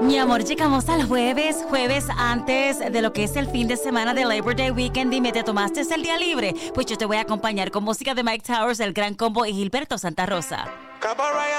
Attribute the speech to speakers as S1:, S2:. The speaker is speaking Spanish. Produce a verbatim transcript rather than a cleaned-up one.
S1: Mi amor, llegamos al jueves, jueves antes de lo que es el fin de semana de Labor Day Weekend. Dime, ¿te tomaste el día libre? Pues yo te voy a acompañar con música de Mike Towers, El Gran Combo y Gilberto Santa Rosa.
S2: Cabaraya